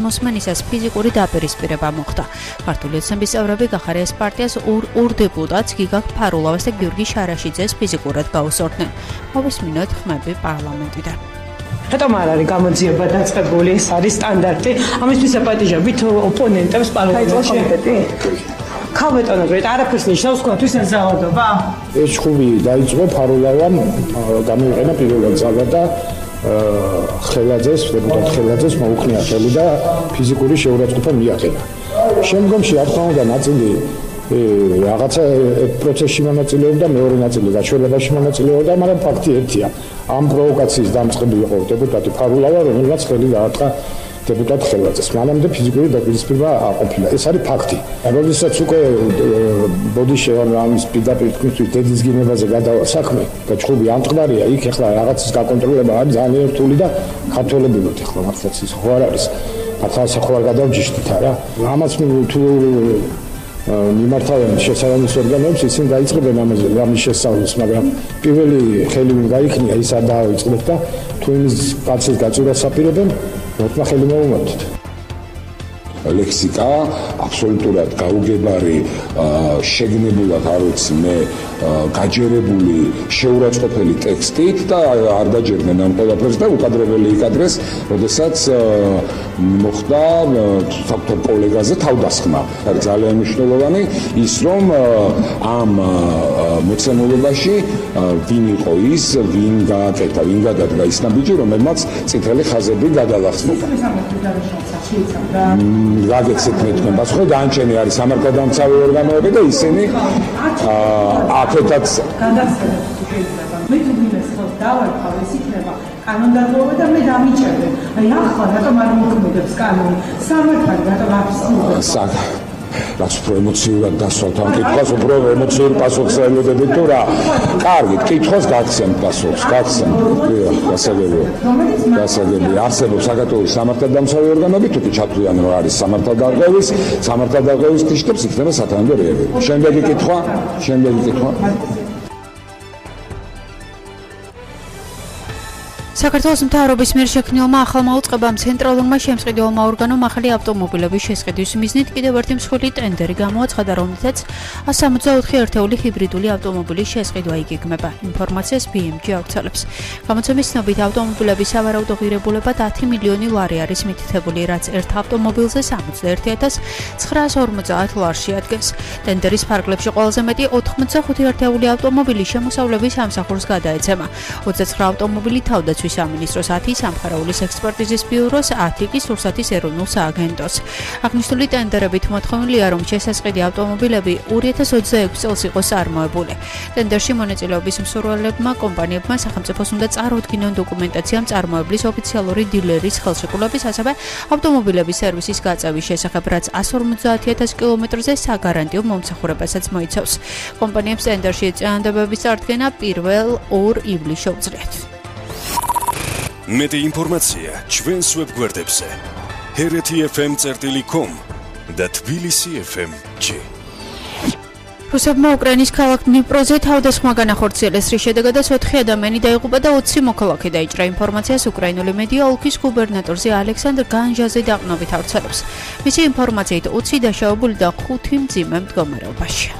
მოსმენისას ფიზიკური დაპირისპირება მოხდა. ქართული ოცნების წევრები გახარეს პარტიას ორ დეპუტატს გიგა ფარულავას და გიორგი შარაშიძეს ფიზიკურად გაუსწორდნენ. მოვისმინოთ ხმები პარლამენტიდან. რატომ არ არის გამოძიება დაწყებული? ეს არის სტანდარტი. ამისთვის აპატიჟებით ოპონენტებს პარლამენტში. ქალბატონებრივ არაფერს ნიშნავს თქვენთვის ეს ძალადობა? ეს ჩხუბი დაიწყო ფარულავამ გამოიყენა პირველად ძალა და ხელაძეს, დეპუტატ ხელაძეს მოუხმია ხელი და ფიზიკური შეურაცხყოფა მიაყენა. შემდგომში რა თქმა უნდა ნაწილი რაღაცა პროცესში მონაწილეობდა, მეორე ნაწილი გაჩვენებაში მონაწილეობდა, მაგრამ ფაქტი ერთია. ამ პროვოკაციის დამწყები იყო დეპუტატი ფარულავა, რომელმაც ხელი გაატყა დეპუტატ ხელაძეს. მანამდე ფიზიკური დაპირისპირება აყოფილა. ეს არის ფაქტი. როდესაც უკვე ბოდიშევამ ამის პირდაპირ თქვენთვის დედის გადავა საქმე და ჩხუბი ამწყდარია, იქ ახლა რაღაცის გაკონტროლება არის ძალიან რთული და ქართველებივით ახლა მართლაც ის ხო არ არის. ახლა ხო არ გადავჯიშდით არა. ამას თუ მიმართავენ შესაბამის ორგანოებს, ისინი დაიწყებენ ამის შესწავლას, მაგრამ პირველი ხელი ვინ გაიქნია, ის არ დაავიწყდეთ და თუ იმის კაცის გაწურას აპირებენ, მოთმა ხელი მოუმართოთ. ლექსიკა აბსოლუტურად გაუგებარი, შეგნებულად არ ვიცი მე, გაჯერებული, შეურაცხყოფელი ტექსტით და არ დაჯერდნენ ამ ყველაფერს და უკადრებელი იკადრეს, როდესაც მოხდა ფაქტობ კოლეგაზე თავდასხმა. არის ძალიან მნიშვნელოვანი ის, რომ ამ მოცემულობაში ვინ იყო ის, ვინ გააკეთა, ვინ გადადგა ის ნაბიჯი, რომელმაც წითელი ხაზები გადალახსნა. გაგეცეთ მე თქვენ პასუხი, განჩენი არის სამართალდამცავი ორგანოები და ისინი აქეთაც გადასცემს შეიძლება. მე თუ მინდა ხელს დავარქავ, ეს იქნება კანონდარღვევა და მე დამიჭერდე. აი ახლა რატომ არ მოქმედებს კანონი? სამართალი რატომ არ ცდილობს? რაც უფრო ემოციურად დასვათ ამ კითხვას, უფრო ემოციურ პასუხს ელოდებით თუ რა. კარგი, კითხვას გაგცემთ პასუხს, გაგცემთ. გასაგებია. არსებობს საქართველოს სამართალდამცავი ორგანოები, თუ კი ჩათვლიან რომ არის სამართალდამცავის ტიშტებს იქნება სათანადო რეაგირება. შემდეგი კითხვა. საქართველოს მთავრობის მიერ შექმნილმა ახალმა უწყებამ ცენტრალურმა შემსყიდველმა ორგანომ ახალი ავტომობილების შესყიდვის მიზნით კიდევ ერთი მსხვილი ტენდერი გამოაცხადა, რომელთაც 164 ერთეული ჰიბრიდული ავტომობილის შესყიდვა იგეგმება. ინფორმაციას BMG ავრცელებს. გამოცემის ცნობით ავტომობილების სავარაუდო ღირებულება 10 მილიონი ლარი არის მითითებული, რაც ერთ ავტომობილზე 61,950 ლარში ადგეს. ტენდერის ფარგლებში ყველაზე მეტი 85 ერთეული ავტომობილი შემოსავლების სამსახურს გადაეცემა. 29 ავტომობილი თავდაცვის სამინისტროს, 10 სამხარაულის ექსპერტიზის ბიუროს, 10 კი სურსათის ეროვნულ სააგენტოს. აღნიშნული ტენდერებით მოთხოვნილია, რომ შესაწყიდი ავტომობილები 2026 წელს იყოს წარმოებული. ტენდერში მონაწილეობის მსურველებმა კომპანიებმა სახელმწიფოს უნდა წარუდგინონ დოკუმენტაცია მწარმოებლის ოფიციალური დილერის ხელშეკრულების, ასევე ავტომობილების სერვისის გაწევის შესახებ, რაც 150,000 კილომეტრზე საგარანტიო მომსახურებასაც მოიცავს. კომპანიებს ტენდერში წინადადებების წარდგენა 1 ივლისს შეუძლიათ. მეტი ინფორმაცია ჩვენს ვებგვერდებზე hereti.fm.com და tbilisi.fm.g. რუსებმა უკრაინის ქალაქ დნიპროზე თავდასხმა განახორციელეს, რის შედეგადაც 4 ადამიანი დაიღუპა და 20 მოქალაქე დაიჭრა. ინფორმაციას უკრაინული მედია ოლქის გუბერნატორზე ალექსანდრ განჟაზე დაყნობით ავრცელებს. მისი ინფორმაციით 20 დაშავებული და 5 მძიმე მდგომარეობაშია.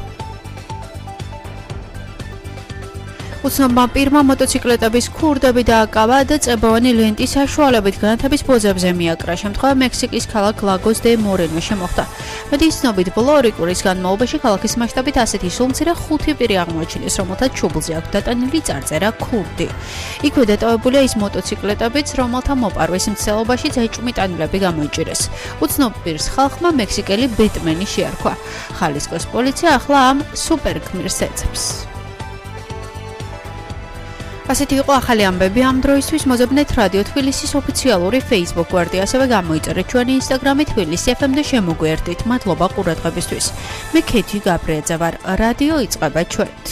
უცნობმა პირმა მოტოციკლეტების ქურდები დააკავა და წებოვანი ლენტის საშუალებით განათების ბოძებზე მიაკრა. შემთხვევა მექსიკის ქალაქ ლაგოს დე მორენოში მოხდა. მედიის ცნობით, ბოლო 2 კვირის განმავლობაში ქალაქის მასშტაბით ასეთი სულმცირე 5 პირი აღმოაჩინეს, რომელთაც ჩუბლზე აქვს დატანილი წარწერა ქურდი. იქვე დატოვებულია ის მოტოციკლეტებიც, რომელთა მოპარვის მცდელობაშიც ეჭვმიტანილები გამოიჭირეს. უცნობ პირს ხალხმა მექსიკელი ბეტმენი შეარქვა. ხალისკოს პოლიცია ახლა ამ სუპერგმირს ეძებს. ასეთი იყო ახალი ამბები ამ დროისთვის. მოზებნეთ რადიო თბილისის ოფიციალური Facebook გვერდი, ასევე გამოიწერეთ ჩვენი Instagram-ი tbilisi.fm და შემოგვიერთდით. მადლობა ყურადღებისთვის. მე ქეთი გაბრიაძე ვარ. რადიო იწყება ჩვენით.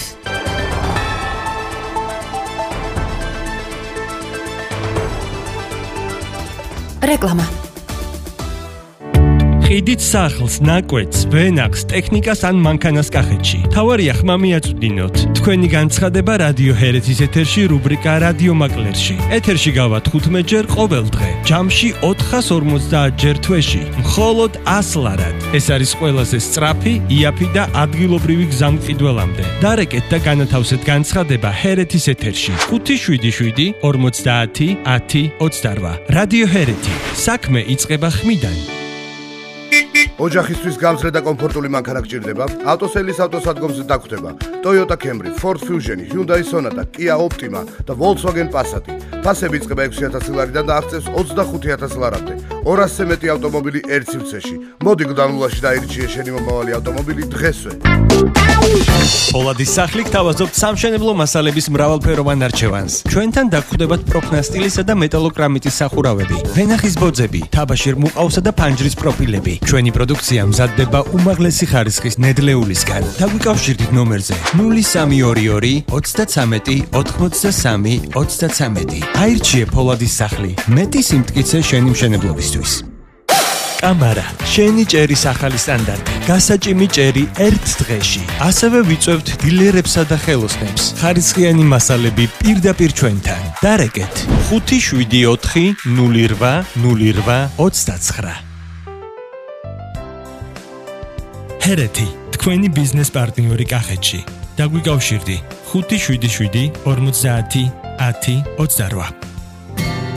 რეკლამა. ყიდით სახლს, ნაკვეთს, ვენახს, ტექნიკას ან მანქანას კახეთში. თავარია ხმა მიაწვდინოთ. თქვენი განცხადება რადიო ჰერეთის ეთერში რუბრიკა რადიო მაკლერში. ეთერში გავა 15 ჯერ ყოველ დღე. ჯამში 450 ჯერ თვეში. მხოლოდ 100 ლარად. ეს არის ყველაზე სწრაფი, იაფი და ადგილობრივი გზამკიდველამდე. დარეკეთ და განათავსეთ განცხადება ჰერეთის ეთერში. 577 50 10 28. რადიო ჰერეთი. საქმე იწყება ხმიდან. ოჯახისთვის გამძლე და კომფორტული მანქანა გჭირდება? ავტოსელის ავტოსადგომზე დაგხვდება Toyota Camry, Ford Fusion, Hyundai Sonata, Kia Optima და Volkswagen Passat. ფასები იწყება 6000 ლარიდან და აღწევს 25000 ლარამდე. 200-ზე მეტი ავტომობილი ერთ სივრცეში. მოდი გდანულაში დაირჩიე შენი მომავალი ავტომობილი დღესვე. პოლადის სახლი გთავაზობთ სამშენებლო მასალების მრავალფეროვან არჩევანს. ჩვენთან დაგხვდებათ პროფნასტილისა და მეტალოკრამიტის სახურავები, ვენახის ბოძები, თაბაშირ მუყაოსა და ფანჯრის პროფილები. ჩვენი პროდუქცია მზადდება უმაღლესი ხარისხის ნედლეულისგან. დაგვიკავშირდით ნომერზე 0322 33 83 33. აირჩიე პოლადის სახლი. მეტი სიმტკიცე შენი მშენებლობისთვის. კამარა, შენი ჭერის ახალი სტანდარტი. გასაჭიმი ჭერი ერთ დღეში. ასევე ვიწევთ დილერებსა და ხელოსნებს. ხარისხიანი მასალები პირდაპირ ჩვენთან. დარეკეთ 574 08 08 29. ჰერეთი, თქვენი ბიზნეს პარტნიორი კახეთში. დაგვიკავშირდი 577 50 10 28.